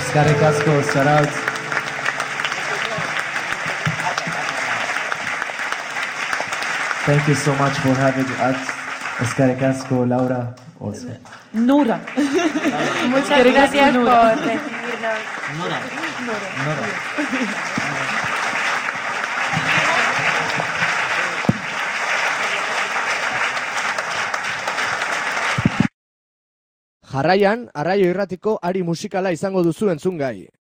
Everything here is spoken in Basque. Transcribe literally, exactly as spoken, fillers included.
Eskerrik asko, Zarautz. Thank you so much for having us. Eskerrik asko, Laura. Also. Nora. Muchas gracias por recibirnos. Nora. Nora. Jarraian, Arraio Irratiko ari musikala izango duzu entzungai.